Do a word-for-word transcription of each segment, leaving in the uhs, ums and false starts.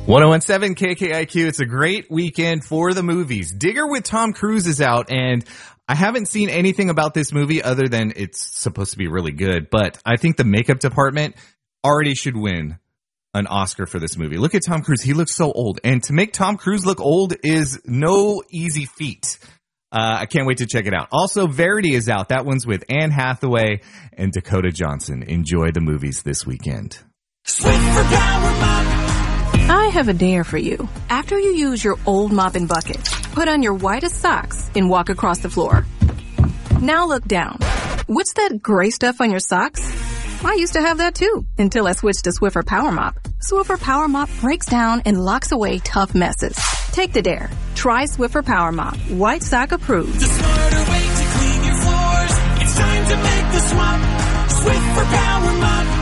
one oh one seven K K I Q. It's a great weekend for the movies. Digger with Tom Cruise is out, and I haven't seen anything about this movie other than it's supposed to be really good, but I think the makeup department already should win an Oscar for this movie. Look at Tom Cruise. He looks so old, and to make Tom Cruise look old is no easy feat. Uh, I can't wait to check it out. Also, Verity is out. That one's with Anne Hathaway and Dakota Johnson. Enjoy the movies this weekend. Swiffer Power Mop. I have a dare for you. After you use your old mop and bucket, put on your whitest socks and walk across the floor. Now look down. What's that gray stuff on your socks? I used to have that too, until I switched to Swiffer Power Mop. Swiffer Power Mop breaks down and locks away tough messes. Take the dare. Try Swiffer Power Mop. White sock approved. The smarter way to clean your floors. It's time to make the swap. Swiffer Power Mop.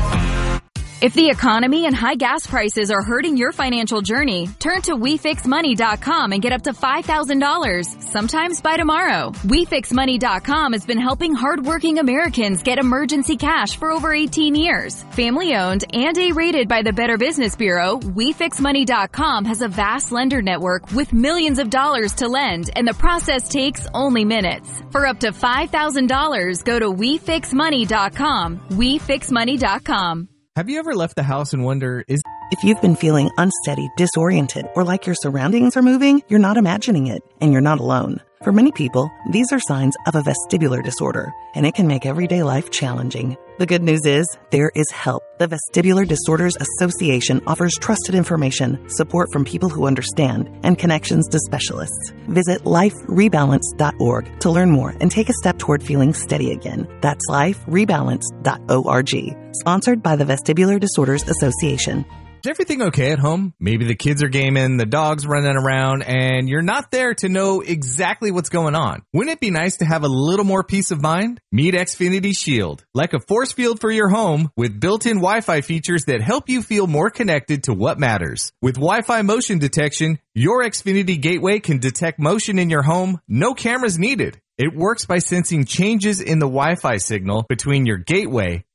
If the economy and high gas prices are hurting your financial journey, turn to we fix money dot com and get up to five thousand dollars, sometimes by tomorrow. we fix money dot com has been helping hardworking Americans get emergency cash for over eighteen years. Family owned and A-rated by the Better Business Bureau, we fix money dot com has a vast lender network with millions of dollars to lend, and the process takes only minutes. For up to five thousand dollars, go to we fix money dot com. we fix money dot com. Have you ever left the house and wonder, is... If you've been feeling unsteady, disoriented, or like your surroundings are moving, you're not imagining it, and you're not alone. For many people, these are signs of a vestibular disorder, and it can make everyday life challenging. The good news is, there is help. The Vestibular Disorders Association offers trusted information, support from people who understand, and connections to specialists. Visit life rebalance dot org to learn more and take a step toward feeling steady again. That's life rebalance dot org. Sponsored by the Vestibular Disorders Association. Is everything okay at home? Maybe the kids are gaming, the dog's running around, and you're not there to know exactly what's going on. Wouldn't it be nice to have a little more peace of mind? Meet Xfinity Shield. Like a force field for your home with built-in Wi-Fi features that help you feel more connected to what matters. With Wi-Fi motion detection, your Xfinity gateway can detect motion in your home, no cameras needed. It works by sensing changes in the Wi-Fi signal between your gateway